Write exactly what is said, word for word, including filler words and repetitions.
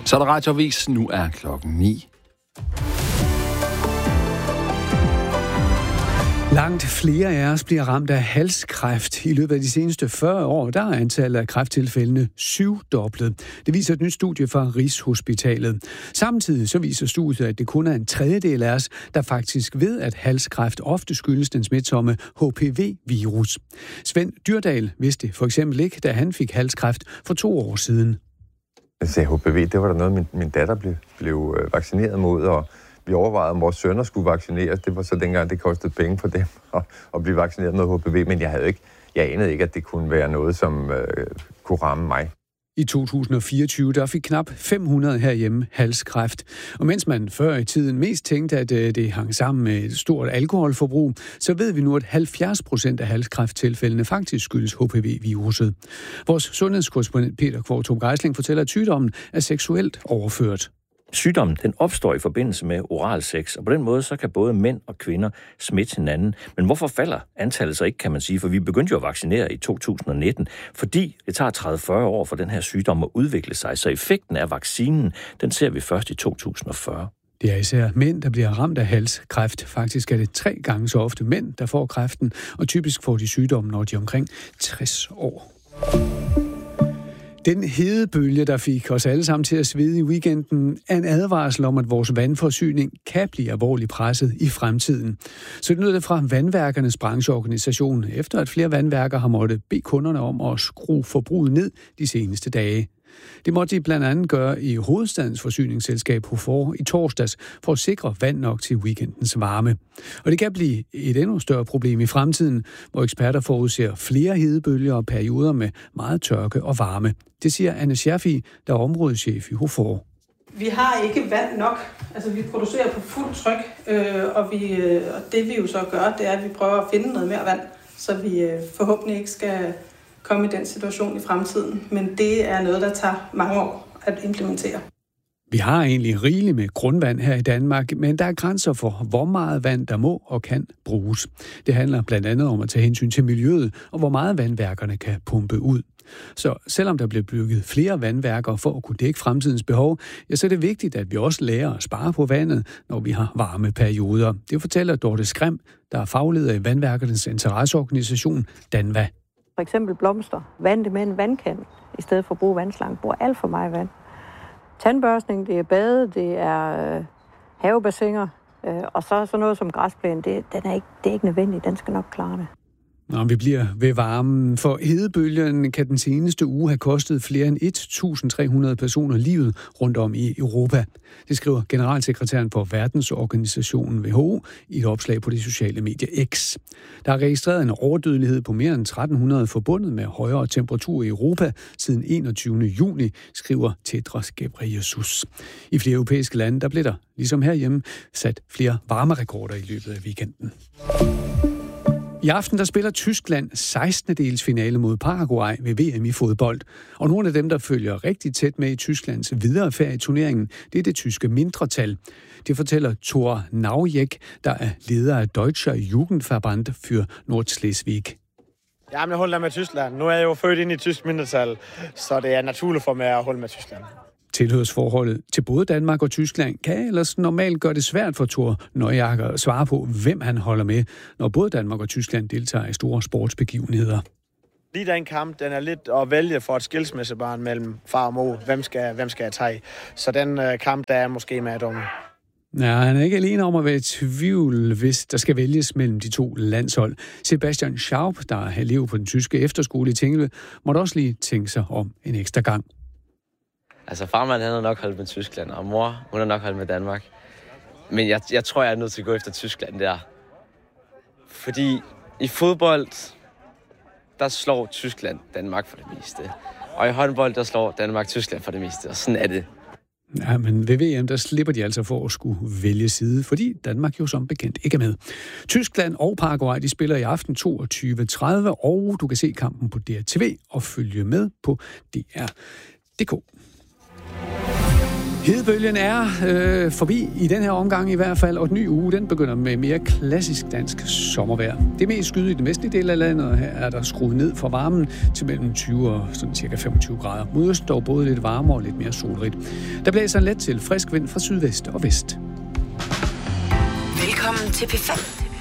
Så er der radioavis. Nu er klokken ni. Langt flere af os bliver ramt af halskræft. I løbet af de seneste fyrre år, der er antallet af kræfttilfældene syvdoblet. Det viser et nyt studie fra Rigshospitalet. Samtidig så viser studiet, at det kun er en tredjedel af os, der faktisk ved, at halskræft ofte skyldes den smitsomme H P V-virus. Svend Dyrdal vidste for eksempel ikke, da han fik halskræft for to år siden. Altså H P V, det var der noget, min, min datter blev, blev vaccineret mod, og vi overvejede, om vores sønner skulle vaccineres. Det var så dengang, det kostede penge for dem at, at blive vaccineret med H P V, men jeg havde ikke, jeg anede ikke, at det kunne være noget, som øh, kunne ramme mig. I to tusind og fireogtyve der fik knap fem hundrede herhjemme halskræft. Og mens man før i tiden mest tænkte, at det hang sammen med et stort alkoholforbrug, så ved vi nu, at halvfjerds procent af halskræfttilfældene faktisk skyldes H P V-viruset. Vores sundhedskorrespondent Peter Kvartrup Geisling fortæller, at sygdommen er seksuelt overført. Sygdommen den opstår i forbindelse med oral sex, og på den måde så kan både mænd og kvinder smitte hinanden. Men hvorfor falder antallet så ikke, kan man sige? For vi begyndte jo at vaccinere i to tusind og nitten, fordi det tager tredive til fyrre år for den her sygdom at udvikle sig. Så effekten af vaccinen, den ser vi først i to tusind og fyrre. Det er især mænd, der bliver ramt af halskræft. Faktisk er det tre gange så ofte mænd, der får kræften, og typisk får de sygdommen, når de er omkring tres år. Den hedebølge, der fik os alle sammen til at svede i weekenden, er en advarsel om, at vores vandforsyning kan blive alvorligt presset i fremtiden. Så det lyder det fra vandværkernes brancheorganisation, efter at flere vandværker har måttet bede kunderne om at skrue forbruget ned de seneste dage. Det måtte de blandt andet gøre i hovedstadens forsyningsselskab Hofor i torsdags for at sikre vand nok til weekendens varme. Og det kan blive et endnu større problem i fremtiden, hvor eksperter forudser flere hedebølger og perioder med meget tørke og varme. Det siger Anne Scherfi, der er områdeschef i Hofor. Vi har ikke vand nok. Altså vi producerer på fuld tryk, øh, og, vi, øh, og det vi jo så gør, det er, at vi prøver at finde noget mere vand, så vi øh, forhåbentlig ikke skal komme i den situation i fremtiden. Men det er noget, der tager mange år at implementere. Vi har egentlig rigeligt med grundvand her i Danmark, men der er grænser for, hvor meget vand der må og kan bruges. Det handler blandt andet om at tage hensyn til miljøet og hvor meget vandværkerne kan pumpe ud. Så selvom der bliver bygget flere vandværker for at kunne dække fremtidens behov, ja, så er det vigtigt, at vi også lærer at spare på vandet, når vi har varme perioder. Det fortæller Dorte Skræm, der er fagleder i vandværkernes interesseorganisation DANVA. For eksempel blomster. Vand det med en vandkant, i stedet for at bruge vandslange. Bruger alt for meget vand. Tandbørstning, det er bade, det er øh, havebassiner, øh, og så sådan noget som græsplæne, det, den er ikke, det er ikke nødvendigt, den skal nok klare det. Når vi bliver ved varmen, for hedebølgen kan den seneste uge have kostet flere end et tusind tre hundrede personer livet rundt om i Europa. Det skriver generalsekretæren for verdensorganisationen W H O i et opslag på det sociale medie X. Der er registreret en overdødelighed på mere end tretten hundrede forbundet med højere temperatur i Europa siden enogtyvende juni, skriver Tedros Ghebreyesus. I flere europæiske lande, der blev der, ligesom herhjemme, sat flere varmerekorder i løbet af weekenden. I aften der spiller Tyskland sekstende dels finale mod Paraguay ved V M i fodbold. Og nogle af dem, der følger rigtig tæt med i Tysklands videre færd i turneringen, det er det tyske mindretal. Det fortæller Thor Naujek, der er leder af Deutscher Jugendverband für Nordschleswig. Ja, men jeg holder med Tyskland. Nu er jeg jo født ind i tysk mindretal, så det er naturligt for mig at holde med Tyskland. Tilhørsforholdet til både Danmark og Tyskland kan ellers normalt gøre det svært for Thor Naujek at svare på, hvem han holder med, når både Danmark og Tyskland deltager i store sportsbegivenheder. Lige den kamp, den er lidt at vælge for et skilsmissebarn mellem far og mor. Hvem skal, hvem skal jeg tage? Så den uh, kamp, der er måske med dumme. Ja, han er ikke alene om at være i tvivl, hvis der skal vælges mellem de to landshold. Sebastian Schaub, der er elev på den tyske efterskole i Tinglev, måtte også lige tænke sig om en ekstra gang. Altså farmand, han har nok holdt med Tyskland, og mor, hun har nok holdt med Danmark. Men jeg, jeg tror, jeg er nødt til at gå efter Tyskland der. Fordi i fodbold, der slår Tyskland Danmark for det meste. Og i håndbold, der slår Danmark Tyskland for det meste, og sådan er det. Ja, men ved V M, der slipper de altså for at skulle vælge side, fordi Danmark jo som bekendt ikke er med. Tyskland og Paraguay, de spiller i aften toogtyve tredive, og du kan se kampen på D R T V og følge med på D R punktum D K. Hedebølgen er øh, forbi i den her omgang i hvert fald, og den nye uge den begynder med mere klassisk dansk sommervejr. Det er mest skyde i den vestlige del af landet, og her er der skruet ned for varmen til mellem tyve og sådan cirka femogtyve grader. Mod øst dog både lidt varmere og lidt mere solrigt. Der blæser en let til frisk vind fra sydvest og vest. Velkommen til P fem.